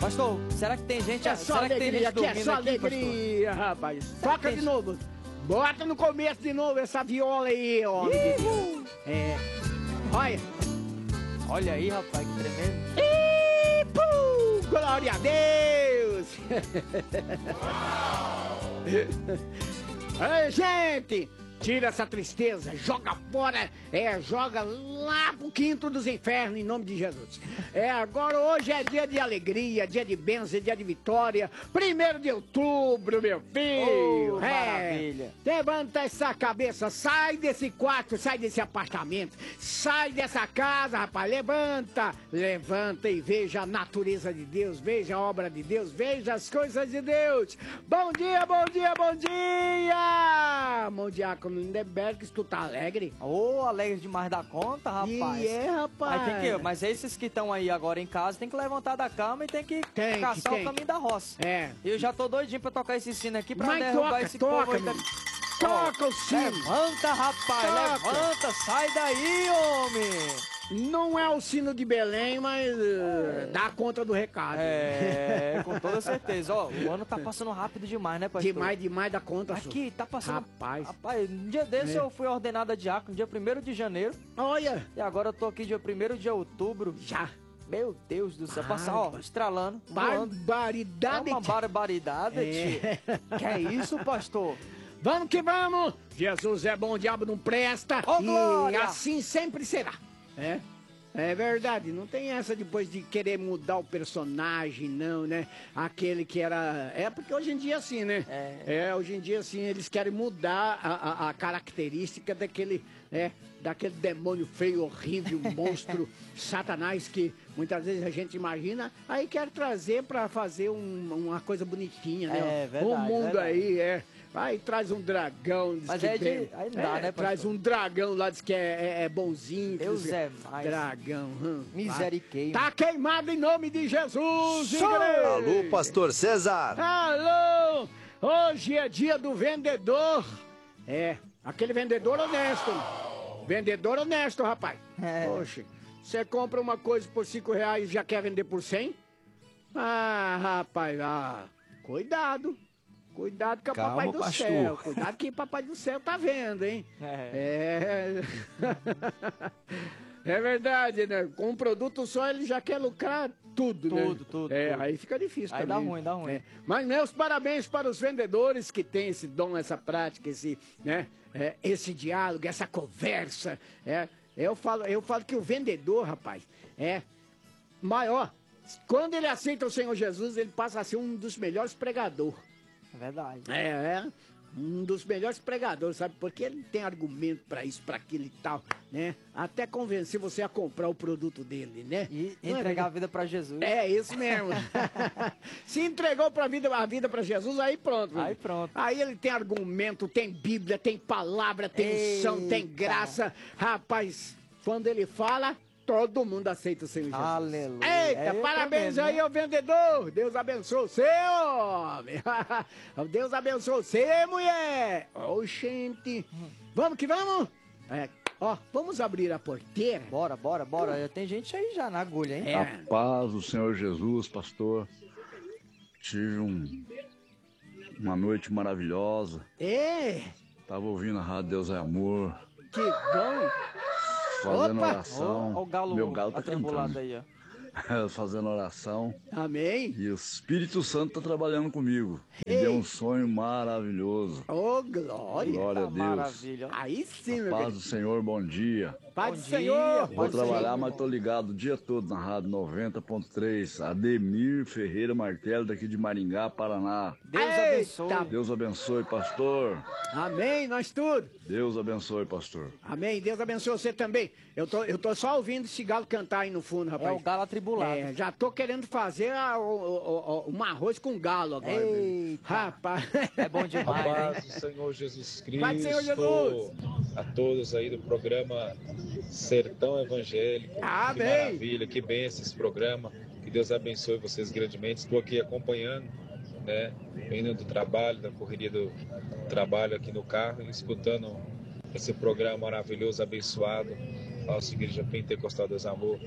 Pastor, será que tem gente, É só alegria, aqui é só alegria, pastor? rapaz. Toca de novo. Bota no começo de novo essa viola aí, homem. É. Olha. Olha aí, rapaz, que tremendo. Glória a Deus. Ei, gente. Tira essa tristeza, joga fora, joga lá pro quinto dos infernos, em nome de Jesus. Agora hoje é dia de alegria, dia de bênção, dia de vitória. 1º de outubro, meu filho. Maravilha. Levanta essa cabeça, sai desse quarto, sai desse apartamento, sai dessa casa, rapaz. Levanta e veja a natureza de Deus, veja a obra de Deus, veja as coisas de Deus. Bom dia, bom dia, bom dia. Bom dia, Lindeberg, tu tá alegre? Alegre demais da conta, rapaz. Rapaz. Mas esses que estão aí agora em casa tem que levantar da cama e tem que caçar o caminho da roça. Eu já tô doidinho pra tocar esse sino aqui pra derrubar esse povo aí. Toca o sino. Levanta, rapaz, levanta, sai daí, homem. Não é o sino de Belém, mas dá conta do recado. Com toda certeza. O ano tá passando rápido demais, né, pastor? Demais da conta, aqui, tá passando... Rapaz, um dia desse eu fui ordenado a diácono, dia 1º de janeiro. Olha. E agora eu tô aqui dia 1º de outubro. Já. Meu Deus do céu, passar, estralando. Barbaridade. É uma barbaridade, tio. Que é isso, pastor? Vamos que vamos. Jesus é bom, o diabo não presta. Glória. E assim sempre será. É verdade, não tem essa depois de querer mudar o personagem, não, né? Aquele que era... porque hoje em dia assim, né? Hoje em dia assim, eles querem mudar a característica daquele demônio feio, horrível, monstro, Satanás, que muitas vezes a gente imagina, aí quer trazer pra fazer uma coisa bonitinha, né? Verdade, o mundo verdade. aí, aí traz um dragão. Mas aí não dá, né, traz um dragão lá, diz que é bonzinho. Deus é mais. Dragão. Misericórdia. Tá queimado em nome de Jesus, igreja. Alô, pastor César. Alô. Hoje é dia do vendedor. Aquele vendedor honesto. Vendedor honesto, rapaz. Poxa, você compra uma coisa por R$5 e já quer vender por 100? Rapaz, cuidado. Cuidado com o papai do céu. Cuidado que o papai do céu tá vendo, hein? É verdade, né? Com um produto só ele já quer lucrar tudo, né? Tudo. Aí fica difícil aí também. Dá ruim. Mas meus parabéns para os vendedores que têm esse dom, essa prática, esse diálogo, essa conversa. Eu falo que o vendedor, rapaz, maior. Quando ele aceita o Senhor Jesus, ele passa a ser um dos melhores pregadores. É verdade. Um dos melhores pregadores, sabe? Porque ele tem argumento pra isso, pra aquilo e tal, né? Até convencer você a comprar o produto dele, né? E entregar a vida pra Jesus. Isso mesmo. Se entregou a vida pra Jesus, aí pronto. Aí pronto. Aí ele tem argumento, tem Bíblia, tem palavra, tem unção, tem graça. Rapaz, quando ele fala... Todo mundo aceita o Senhor Jesus. Aleluia. Eita, parabéns aí ao vendedor. Deus abençoe você, homem. Deus abençoe você, mulher. Gente. Vamos que vamos? Vamos abrir a porteira? Bora. Tem gente aí já na agulha, hein? A paz do Senhor Jesus, pastor. Tive uma noite maravilhosa. Tava ouvindo a rádio Deus é Amor. Que bom. Fazendo oração. Ó o galo, meu galo tá atribulado aí, ó. Fazendo oração. Amém. E o Espírito Santo tá trabalhando comigo. Me deu um sonho maravilhoso. Glória. Glória a Deus. Maravilha. Aí sim, meu Paz do Senhor, bom dia. Paz do Senhor. Vou trabalhar, mas tô ligado o dia todo na rádio 90.3. Ademir Ferreira Martelo, daqui de Maringá, Paraná. Deus abençoe. Deus abençoe, pastor. Amém, nós tudo. Deus abençoe, pastor. Amém, Deus abençoe você também. Eu tô só ouvindo esse galo cantar aí no fundo, rapaz. É o galo atribulado. Já tô querendo fazer um arroz com galo agora. Eita. Rapaz. É bom demais, A paz do Senhor Jesus Cristo. Paz do Senhor Jesus. A todos aí do programa Sertão Evangélico. Amém. Que maravilha, que bênção esse programa. Que Deus abençoe vocês grandemente. Estou aqui acompanhando, né? Vindo do trabalho, da correria do trabalho aqui no carro, escutando esse programa maravilhoso, abençoado. Nossa Igreja Pentecostal Deus Amor.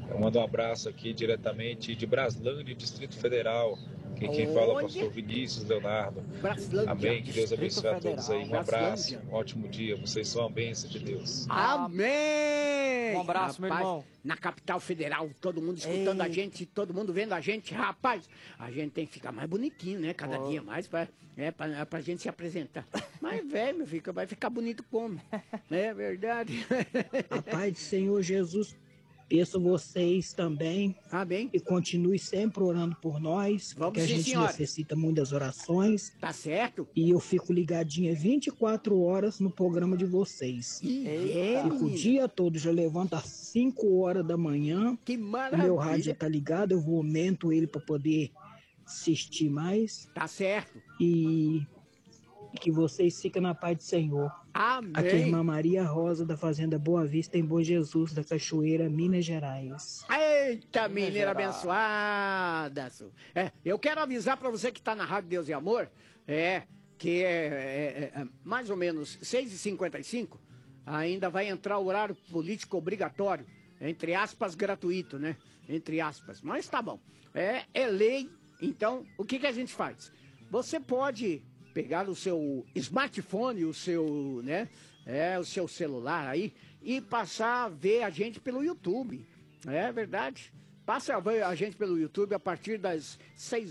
Eu mando um abraço aqui diretamente de Braslândia, Distrito Federal. Aqui quem fala é o pastor Vinícius Leonardo. Amém. Que Deus abençoe a todos aí. Um abraço, um ótimo dia. Vocês são a bênção de Deus. Amém! Um abraço, meu irmão. Na capital federal, todo mundo escutando a gente, todo mundo vendo a gente. Rapaz, a gente tem que ficar mais bonitinho, né? Cada dia mais pra gente se apresentar. Mas, velho, meu filho, vai ficar bonito como? É verdade. A paz do Senhor Jesus. Peço vocês também. Amém. E continue sempre orando por nós. Vamos, porque a gente necessita muitas orações. Tá certo. E eu fico ligadinha 24 horas no programa de vocês. Fico o dia todo, já levanto às 5 horas da manhã. Que maravilha. O meu rádio já tá ligado, eu vou aumento ele para poder assistir mais. Tá certo. E que vocês fiquem na paz do Senhor. Amém. Aqui é a irmã Maria Rosa, da Fazenda Boa Vista, em Bom Jesus, da Cachoeira, Minas Gerais. Eita, mineira abençoada. Eu quero avisar para você que está na Rádio Deus e Amor, que mais ou menos 6h55, ainda vai entrar o horário político obrigatório, entre aspas, gratuito, né? Entre aspas, mas tá bom. É lei, então, o que a gente faz? Você pode pegar o seu smartphone, o seu, o seu celular aí e passar a ver a gente pelo YouTube. É verdade. Passa a ver a gente pelo YouTube a partir das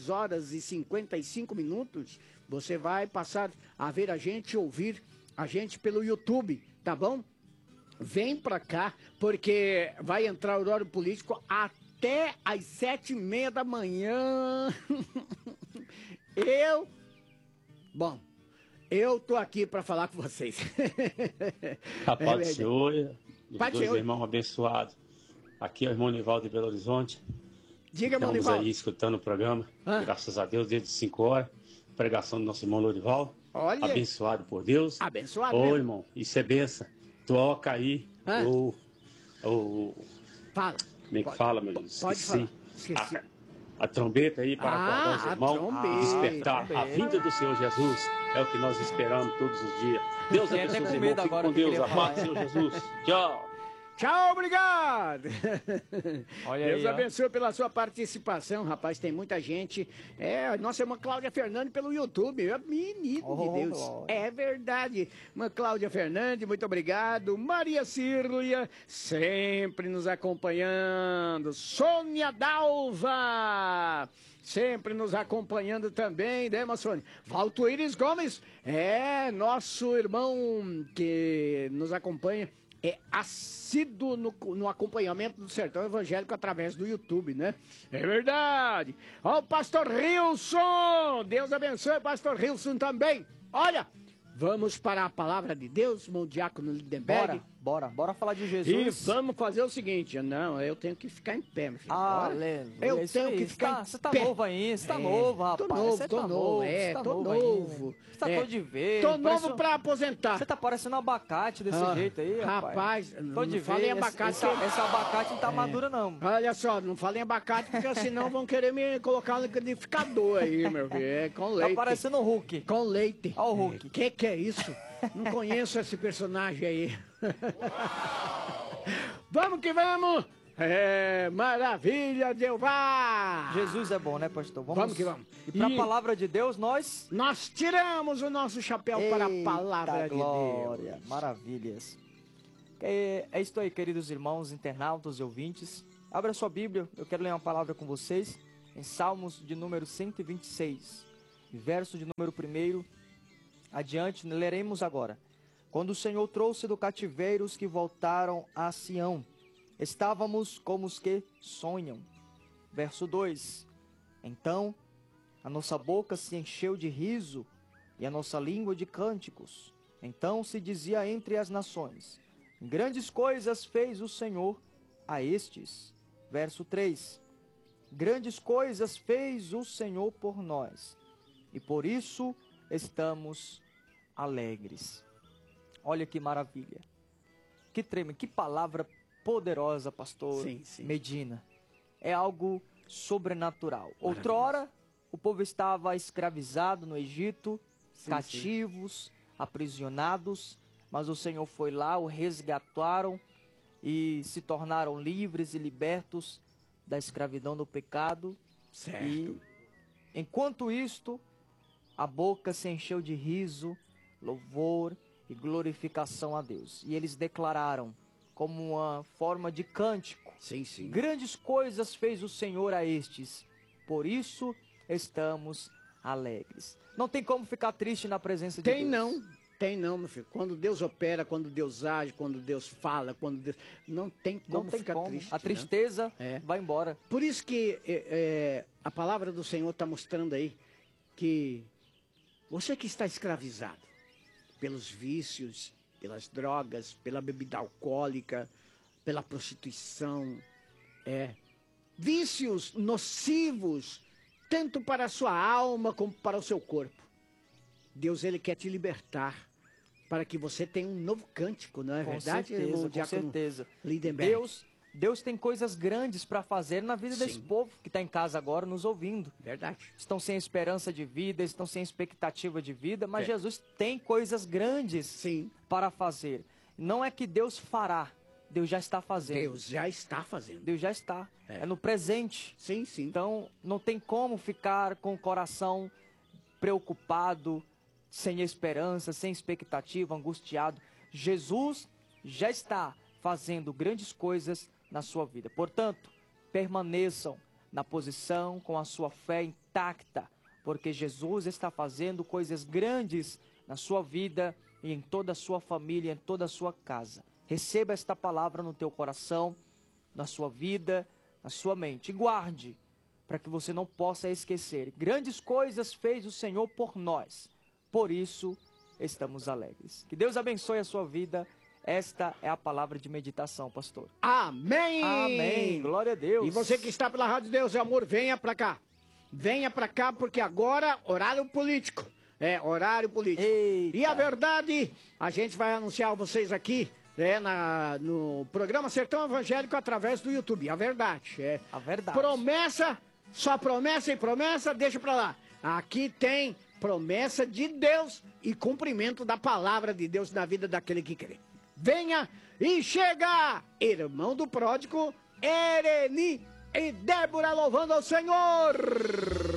6h55. Você vai passar a ver a gente, ouvir a gente pelo YouTube, tá bom? Vem pra cá, porque vai entrar o horário político até às 7h30 da manhã. Eu tô aqui para falar com vocês. A paz do Senhor, os dois irmãos abençoados. Aqui é o irmão Nivaldo de Belo Horizonte. Diga, irmão Nivaldo. Nivaldo. Aí escutando o programa, graças a Deus, desde 5 horas. Pregação do nosso irmão Lorival. Olha. Abençoado por Deus. Abençoado. Ô, irmão, isso é benção. Toca aí Fala. Como é que fala, meu Deus? Pode falar. Esqueci. A trombeta aí para acordar os irmãos, despertar a vinda do Senhor Jesus. É o que nós esperamos todos os dias. Deus abençoe os irmãos. Fique com Deus. A paz do Senhor Jesus. Tchau. Tchau, obrigado. Olha Deus aí, abençoe pela sua participação, rapaz. Tem muita gente. Nossa irmã Cláudia Fernandes pelo YouTube. Menino de Deus. Glória. É verdade. Irmã Cláudia Fernandes, muito obrigado. Maria Círlia, sempre nos acompanhando. Sônia Dalva, sempre nos acompanhando também, né, Sônia? Valtuíris Gomes, nosso irmão que nos acompanha. Assíduo no acompanhamento do Sertão Evangélico através do YouTube, né? É verdade. Ó, o pastor Rilson, Deus abençoe o pastor Rilson também. Olha, vamos para a palavra de Deus, irmão Diácono Lindenberg. Bora falar de Jesus. E vamos fazer o seguinte, eu tenho que ficar em pé, meu filho. Aleluia. Eu tenho que ficar em pé. Você tá novo ainda, você tá novo, rapaz. Tô novo, Você tô tá novo, tô tô novo. novo. Você tá todo de verde. Tô novo pra aposentar. Você tá parecendo um abacate desse jeito aí, rapaz. Tô de não falei abacate. Esse abacate não tá maduro, não. Olha só, não falei abacate, porque senão vão querer me colocar no liquidificador aí, meu filho. É com leite. Tá parecendo o Hulk. Com leite. Ó o Hulk. Que é isso? Não conheço esse personagem aí. Vamos que vamos! Maravilha, Jeová! Jesus é bom, né, pastor? Vamos que vamos. E pra palavra de Deus, nós tiramos o nosso chapéu para a palavra glória, de Deus. Maravilhas. É isso aí, queridos irmãos, internautas e ouvintes. Abra sua Bíblia, eu quero ler uma palavra com vocês em Salmos de número 126, verso de número 1. Adiante, leremos agora. Quando o Senhor trouxe do cativeiro os que voltaram a Sião, estávamos como os que sonham. Verso 2. Então, a nossa boca se encheu de riso e a nossa língua de cânticos. Então se dizia entre as nações, grandes coisas fez o Senhor a estes. Verso 3. Grandes coisas fez o Senhor por nós, e por isso estamos alegres. Olha que maravilha. Que tremendo, que palavra poderosa, pastor Medina. É algo sobrenatural. Outrora, o povo estava escravizado no Egito, cativos, aprisionados, mas o Senhor foi lá, o resgataram, e se tornaram livres e libertos da escravidão do pecado. Certo. E, enquanto isto, a boca se encheu de riso, louvor e glorificação a Deus. E eles declararam, como uma forma de cântico: sim, sim. Grandes coisas fez o Senhor a estes, por isso estamos alegres. Não tem como ficar triste na presença de Deus. Tem não, meu filho. Quando Deus opera, quando Deus age, quando Deus fala, quando Deus... Não tem como ficar triste. A tristeza vai embora. Por isso que a palavra do Senhor está mostrando aí que você que está escravizado pelos vícios, pelas drogas, pela bebida alcoólica, pela prostituição, vícios nocivos, tanto para a sua alma como para o seu corpo. Deus, ele quer te libertar para que você tenha um novo cântico, não é verdade? Com certeza. Lindenberg. Deus tem coisas grandes para fazer na vida desse povo que está em casa agora nos ouvindo. Verdade. Estão sem esperança de vida, estão sem expectativa de vida, mas Jesus tem coisas grandes para fazer. Não é que Deus fará, Deus já está fazendo. Deus já está fazendo. Deus já está. É no presente. Sim, sim. Então, não tem como ficar com o coração preocupado, sem esperança, sem expectativa, angustiado. Jesus já está fazendo grandes coisas na sua vida. Portanto, permaneçam na posição com a sua fé intacta, porque Jesus está fazendo coisas grandes na sua vida e em toda a sua família, em toda a sua casa. Receba esta palavra no teu coração, na sua vida, na sua mente. E guarde, para que você não possa esquecer. Grandes coisas fez o Senhor por nós. Por isso, estamos alegres. Que Deus abençoe a sua vida. Esta é a palavra de meditação, pastor. Amém! Amém! Glória a Deus! E você que está pela Rádio Deus e Amor, venha pra cá. Venha pra cá, porque agora, horário político. Horário político. Eita. E a verdade, a gente vai anunciar a vocês aqui, no programa Sertão Evangélico através do YouTube. A verdade. A verdade. Promessa, só promessa e promessa, deixa pra lá. Aqui tem promessa de Deus e cumprimento da palavra de Deus na vida daquele que crê. Venha e chega, irmão do pródigo, Ereni e Débora louvando ao Senhor.